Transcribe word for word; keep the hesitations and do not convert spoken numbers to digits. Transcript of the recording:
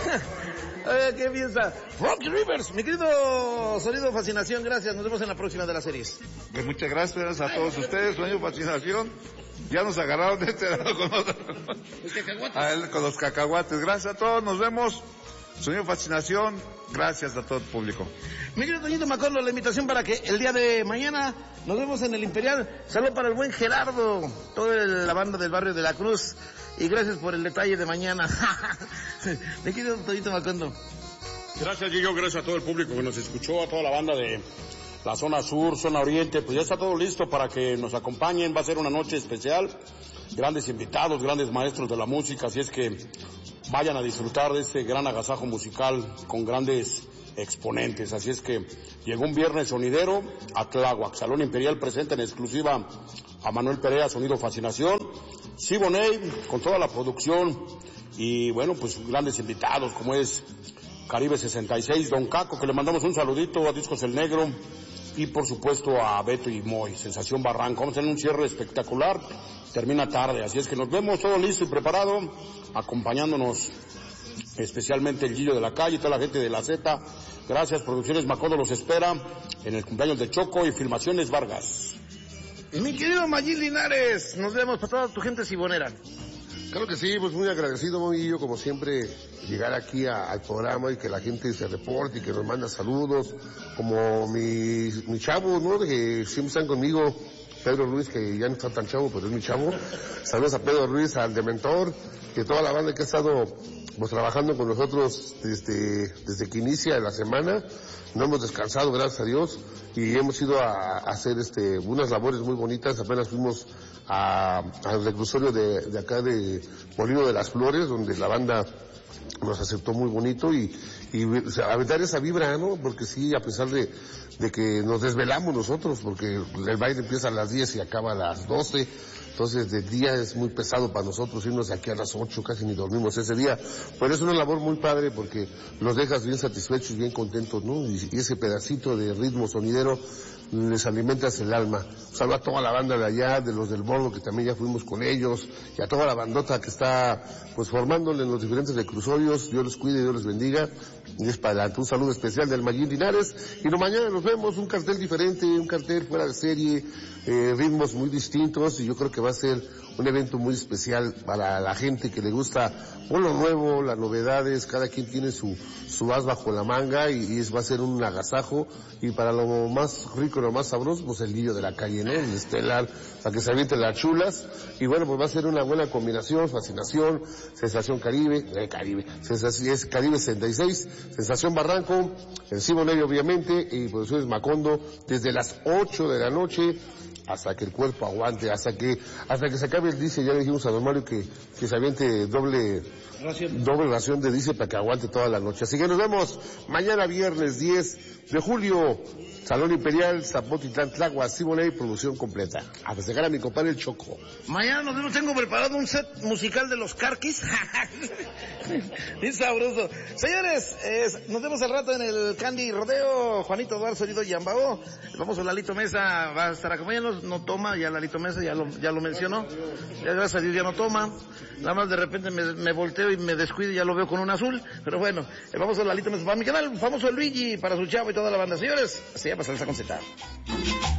Eh, ¿Qué piensa? Rocky Rivers, mi querido Sonido Fascinación, gracias. Nos vemos en la próxima de las series. Pues muchas gracias a todos ustedes, Sonido Fascinación. Ya nos agarraron de este lado con, los, los cacahuates. A él, con los cacahuates. Gracias a todos, nos vemos. Sonido Fascinación, gracias a todo el público. Mi querido Toñito Macondo, la invitación para que el día de mañana nos vemos en el Imperial. Saludos para el buen Gerardo, toda la banda del barrio de la Cruz. Y gracias por el detalle de mañana. Mi querido Toñito Macondo. Gracias, Gillo, gracias a todo el público que nos escuchó, a toda la banda de la zona sur, zona oriente. Pues ya está todo listo para que nos acompañen. Va a ser una noche especial. Grandes invitados, grandes maestros de la música. Así es que vayan a disfrutar de este gran agasajo musical con grandes exponentes. Así es que llegó un viernes sonidero a Tláhuac. Salón Imperial presenta en exclusiva a Manuel Perea, Sonido Fascinación. Siboney, con toda la producción. Y bueno, pues grandes invitados como es Caribe sesenta y seis, Don Caco, que le mandamos un saludito a Discos El Negro. Y por supuesto a Beto y Moy, Sensación Barranco. Vamos a tener un cierre espectacular. Termina tarde, así es que nos vemos todo listo y preparado, acompañándonos especialmente el Gillo de la Calle y toda la gente de la Z. Gracias, Producciones Macondo los espera en el cumpleaños de Choco y Filmaciones Vargas. Mi querido Mayín Linares, nos vemos para toda tu gente sibonera. Claro que sí, pues muy agradecido, Moguillo, como siempre, llegar aquí a, al programa y que la gente se reporte y que nos manda saludos, como mi, mi chavo, ¿no?, de que siempre están conmigo, Pedro Ruiz, que ya no está tan chavo, pero es mi chavo. Saludos a Pedro Ruiz, al Dementor, que toda la banda que ha estado pues trabajando con nosotros desde, desde que inicia la semana. No hemos descansado, gracias a Dios, y hemos ido a, a hacer este unas labores muy bonitas. Apenas fuimos a, al reclusorio de, de acá de Molino de las Flores, donde la banda nos aceptó muy bonito y, y o sea, aventar esa vibra, ¿no? Porque sí, a pesar de, de que nos desvelamos nosotros, porque el baile empieza a las diez y acaba a las doce, entonces de día es muy pesado para nosotros irnos de aquí a las ocho, casi ni dormimos ese día, pero es una labor muy padre porque los dejas bien satisfechos, bien contentos, ¿no? Y, y ese pedacito de ritmo sonidero les alimentas el alma. Saludo a toda la banda de allá, de los del Bordo, que también ya fuimos con ellos, y a toda la bandota que está pues formándole en los diferentes reclusorios. Dios les cuide, Dios les bendiga. Y es para adelante un saludo especial del Mayín Linares. Y no, mañana nos vemos, un cartel diferente, un cartel fuera de serie, eh, ritmos muy distintos, y yo creo que va a ser un evento muy especial para la gente que le gusta por lo nuevo, las novedades. Cada quien tiene su, su as bajo la manga, y, y es, va a ser un agasajo. Y para lo más rico, lo más sabroso, pues el Guillo de la Calle, ¿no? El estelar, para que se avienten las chulas. Y bueno, pues va a ser una buena combinación, Fascinación, Sensación Caribe, eh, Caribe, Sensación, es Caribe sesenta y seis, Sensación Barranco, el Siboney obviamente, y Producciones Macondo, desde las ocho de la noche hasta que el cuerpo aguante, hasta que, hasta que se acabe el dice, ya le dijimos a don Mario que, que se aviente doble, ración. doble ración de dice para que aguante toda la noche. Así que nos vemos mañana viernes diez de julio, Salón Imperial, Zapotitlán, Tláhuac, Siboney, producción completa. A festejar a mi compadre el Choco. Mañana nos vemos, tengo preparado un set musical de los Carquis. Bien sabroso. Señores, eh, nos vemos al rato en el Candy Rodeo. Juanito Duarte, Sonido Yambao. Vamos a Lalito Mesa, va a estar acompañándonos. No toma, ya Lalito Mesa ya lo, ya lo mencionó. Ya gracias a Dios ya no toma. Nada más de repente me, me volteo y me descuido y ya lo veo con un azul. Pero bueno, eh, vamos a Lalito Mesa. Para mi canal, famoso Luigi, para su chavo y toda la banda. Señores, así ya pasa esa conceta.